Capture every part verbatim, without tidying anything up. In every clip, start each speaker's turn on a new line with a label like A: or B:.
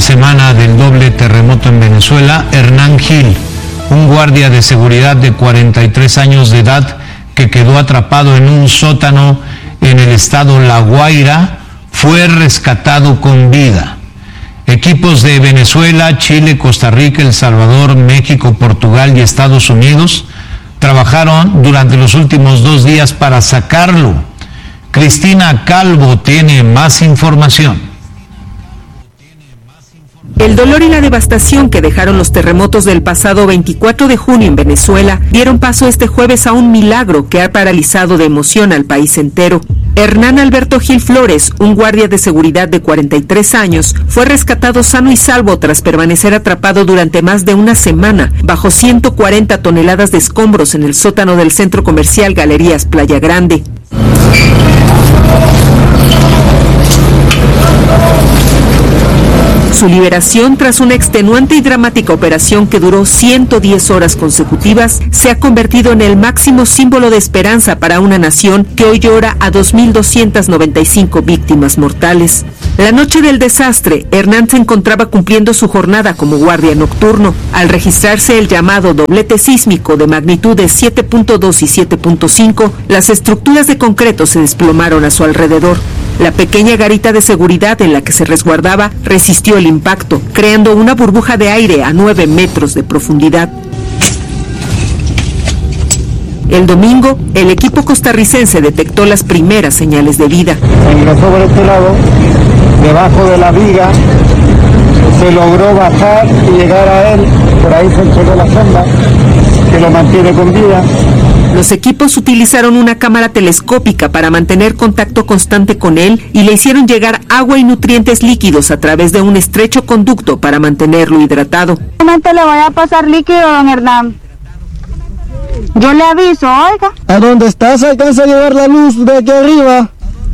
A: semana del doble terremoto en Venezuela, Hernán Gil, un guardia de seguridad de cuarenta y tres años de edad que quedó atrapado en un sótano en el estado La Guaira, fue rescatado con vida. Equipos de Venezuela, Chile, Costa Rica, El Salvador, México, Portugal y Estados Unidos trabajaron durante los últimos dos días para sacarlo. Cristina Calvo tiene más información.
B: El dolor y la devastación que dejaron los terremotos del pasado veinticuatro de junio en Venezuela dieron paso este jueves a un milagro que ha paralizado de emoción al país entero. Hernán Alberto Gil Flores, un guardia de seguridad de cuarenta y tres años, fue rescatado sano y salvo tras permanecer atrapado durante más de una semana bajo ciento cuarenta toneladas de escombros en el sótano del centro comercial Galerías Playa Grande. Su liberación tras una extenuante y dramática operación que duró ciento diez horas consecutivas se ha convertido en el máximo símbolo de esperanza para una nación que hoy llora a dos mil doscientas noventa y cinco víctimas mortales. La noche del desastre, Hernán se encontraba cumpliendo su jornada como guardia nocturno. Al registrarse el llamado doblete sísmico de magnitudes siete punto dos y siete punto cinco, las estructuras de concreto se desplomaron a su alrededor. La pequeña garita de seguridad en la que se resguardaba resistió el impacto, creando una burbuja de aire a nueve metros de profundidad. El domingo, el equipo costarricense detectó las primeras señales de vida.
C: Ingresó por este lado, debajo de la viga, se logró bajar y llegar a él, por ahí se entregó la sonda, que lo mantiene con vida.
B: Los equipos utilizaron una cámara telescópica para mantener contacto constante con él y le hicieron llegar agua y nutrientes líquidos a través de un estrecho conducto para mantenerlo hidratado.
D: Le voy a pasar líquido, don Hernán. Yo le aviso, oiga.
C: ¿A dónde estás? ¿Alcanza a llevar la luz de aquí arriba?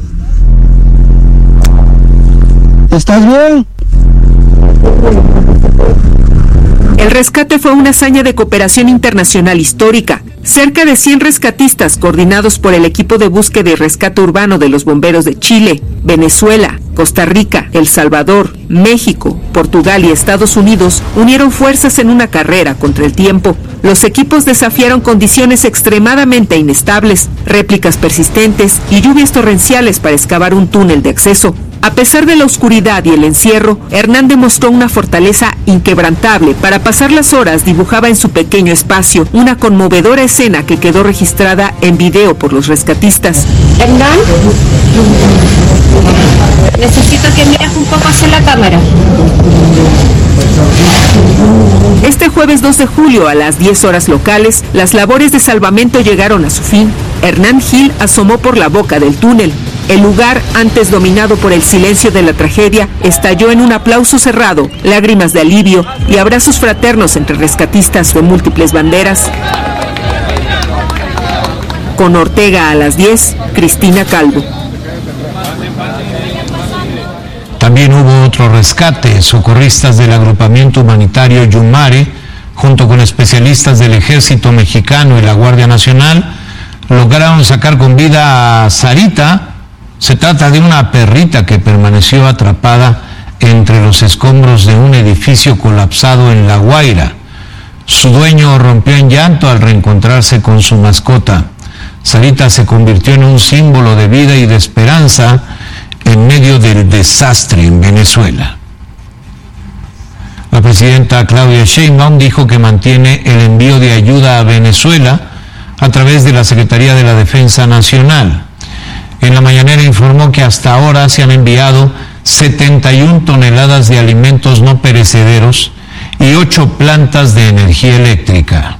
C: ¿Estás bien?
B: El rescate fue una hazaña de cooperación internacional histórica. Cerca de cien rescatistas coordinados por el equipo de búsqueda y rescate urbano de los bomberos de Chile, Venezuela, Costa Rica, El Salvador, México, Portugal y Estados Unidos unieron fuerzas en una carrera contra el tiempo. Los equipos desafiaron condiciones extremadamente inestables, réplicas persistentes y lluvias torrenciales para excavar un túnel de acceso. A pesar de la oscuridad y el encierro, Hernán demostró una fortaleza inquebrantable. Para pasar las horas dibujaba en su pequeño espacio una conmovedora escena que quedó registrada en video por los rescatistas.
E: Hernán, necesito que mires un poco hacia la cámara.
B: Este jueves dos de julio a las diez horas locales, las labores de salvamento llegaron a su fin. Hernán Gil asomó por la boca del túnel. El lugar, antes dominado por el silencio de la tragedia, estalló en un aplauso cerrado, lágrimas de alivio y abrazos fraternos entre rescatistas de múltiples banderas. Con Ortega a las diez, Cristina Calvo.
A: También hubo otro rescate. Socorristas del agrupamiento humanitario Yumare, junto con especialistas del Ejército Mexicano y la Guardia Nacional, lograron sacar con vida a Sarita. Se trata de una perrita que permaneció atrapada entre los escombros de un edificio colapsado en La Guaira. Su dueño rompió en llanto al reencontrarse con su mascota. Sarita se convirtió en un símbolo de vida y de esperanza en medio del desastre en Venezuela. La presidenta Claudia Sheinbaum dijo que mantiene el envío de ayuda a Venezuela a través de la Secretaría de la Defensa Nacional. En la mañanera informó que hasta ahora se han enviado setenta y una toneladas de alimentos no perecederos y ocho plantas de energía eléctrica.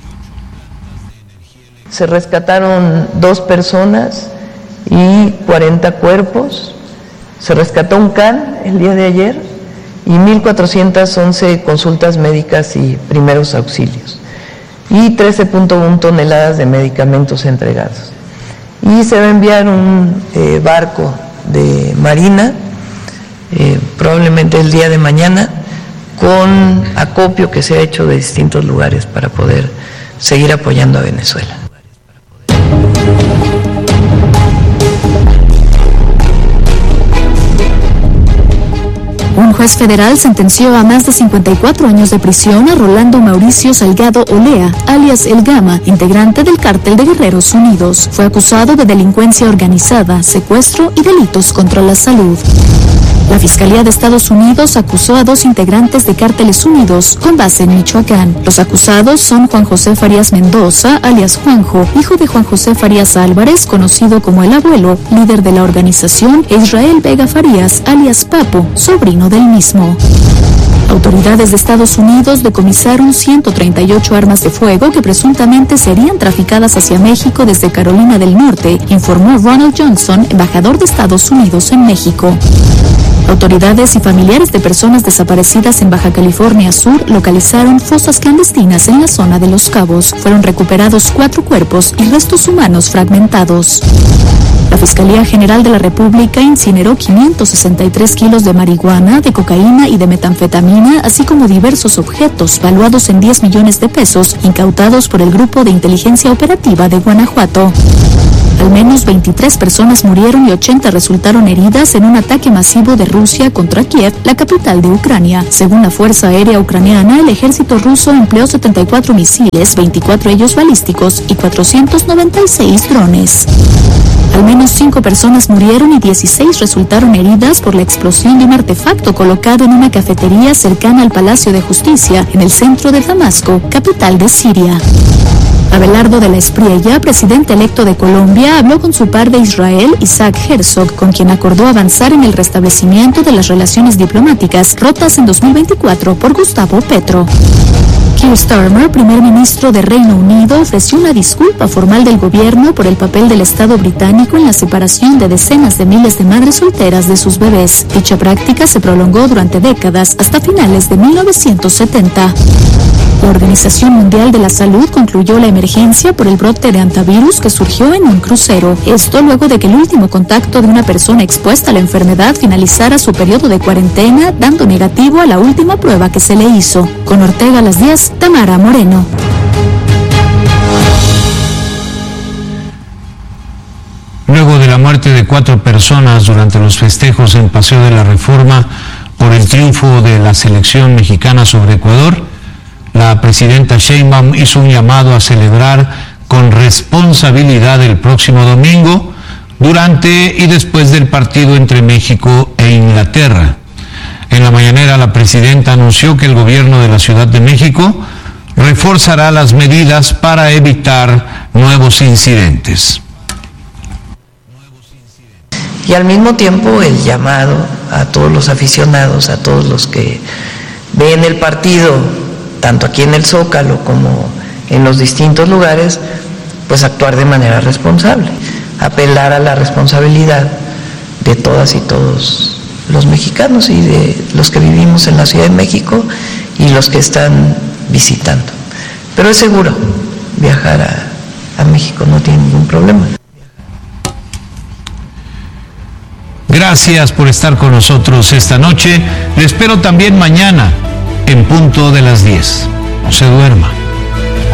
F: Se rescataron dos personas y cuarenta cuerpos. Se rescató un can el día de ayer y mil cuatrocientas once consultas médicas y primeros auxilios y trece punto uno toneladas de medicamentos entregados. Y se va a enviar un eh, barco de marina, eh, probablemente el día de mañana, con acopio que se ha hecho de distintos lugares para poder seguir apoyando a Venezuela.
G: Un juez federal sentenció a más de cincuenta y cuatro años de prisión a Rolando Mauricio Salgado Olea, alias El Gama, integrante del Cártel de Guerreros Unidos. Fue acusado de delincuencia organizada, secuestro y delitos contra la salud. La Fiscalía de Estados Unidos acusó a dos integrantes de Cárteles Unidos con base en Michoacán. Los acusados son Juan José Farías Mendoza, alias Juanjo, hijo de Juan José Farías Álvarez, conocido como El Abuelo, líder de la organización, e Israel Vega Farías, alias Papo, sobrino del mismo. Autoridades de Estados Unidos decomisaron ciento treinta y ocho armas de fuego que presuntamente serían traficadas hacia México desde Carolina del Norte, informó Ronald Johnson, embajador de Estados Unidos en México. Autoridades y familiares de personas desaparecidas en Baja California Sur localizaron fosas clandestinas en la zona de Los Cabos. Fueron recuperados cuatro cuerpos y restos humanos fragmentados. La Fiscalía General de la República incineró quinientos sesenta y tres kilos de marihuana, de cocaína y de metanfetamina, así como diversos objetos valuados en diez millones de pesos, incautados por el Grupo de Inteligencia Operativa de Guanajuato. Al menos veintitrés personas murieron y ochenta resultaron heridas en un ataque masivo de Rusia contra Kiev, la capital de Ucrania. Según la Fuerza Aérea Ucraniana, el ejército ruso empleó setenta y cuatro misiles, veinticuatro de ellos balísticos y cuatrocientos noventa y seis drones. Al menos cinco personas murieron y dieciséis resultaron heridas por la explosión de un artefacto colocado en una cafetería cercana al Palacio de Justicia, en el centro de Damasco, capital de Siria. Abelardo de la Espriella, presidente electo de Colombia, habló con su par de Israel, Isaac Herzog, con quien acordó avanzar en el restablecimiento de las relaciones diplomáticas rotas en dos mil veinticuatro por Gustavo Petro. Keir Starmer, primer ministro de Reino Unido, ofreció una disculpa formal del gobierno por el papel del Estado británico en la separación de decenas de miles de madres solteras de sus bebés. Dicha práctica se prolongó durante décadas, hasta finales de mil novecientos setenta. La Organización Mundial de la Salud concluyó la emergencia por el brote de hantavirus que surgió en un crucero. Esto luego de que el último contacto de una persona expuesta a la enfermedad finalizara su periodo de cuarentena, dando negativo a la última prueba que se le hizo. Con Ortega a las diez, Tamara Moreno.
A: Luego de la muerte de cuatro personas durante los festejos en Paseo de la Reforma por el triunfo de la selección mexicana sobre Ecuador, la presidenta Sheinbaum hizo un llamado a celebrar con responsabilidad el próximo domingo, durante y después del partido entre México e Inglaterra. En la mañanera, la presidenta anunció que el gobierno de la Ciudad de México reforzará las medidas para evitar nuevos incidentes.
F: Y al mismo tiempo el llamado a todos los aficionados, a todos los que ven el partido, tanto aquí en el Zócalo como en los distintos lugares, pues actuar de manera responsable, apelar a la responsabilidad de todas y todos los mexicanos y de los que vivimos en la Ciudad de México y los que están visitando. Pero es seguro viajar a, a México, no tiene ningún problema.
A: Gracias por estar con nosotros esta noche. Le espero también mañana en punto de las diez. No se duerma.